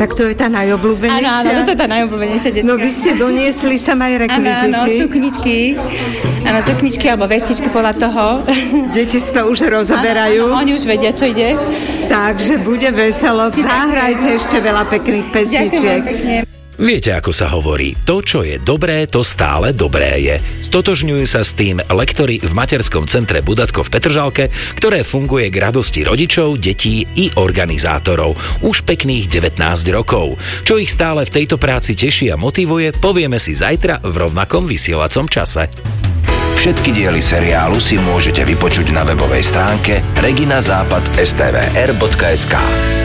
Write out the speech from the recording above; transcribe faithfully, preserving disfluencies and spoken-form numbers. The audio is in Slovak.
Tak to je tá najobľúbenejšia? Áno, áno, toto je tá najobľúbenejšia detská. No vy ste doniesli sa aj rekvizity. Áno, áno, sukničky. Áno, sukničky alebo vestičky podľa toho. Deti si to už rozoberajú. Áno, áno, oni už vedia, čo ide. Takže bude veselo. Zahrajte ešte veľa pekných pesničiek. Ďakujem pekne. Viete, ako sa hovorí, to, čo je dobré, to stále dobré je. Stotožňujú sa s tým lektori v materskom centre Budatko v Petržalke, ktoré funguje k radosti rodičov, detí i organizátorov. Už pekných devätnásť rokov. Čo ich stále v tejto práci teší a motivuje, povieme si zajtra v rovnakom vysielacom čase. Všetky diely seriálu si môžete vypočuť na webovej stránke regina západ bodka es té vé er bodka es ká.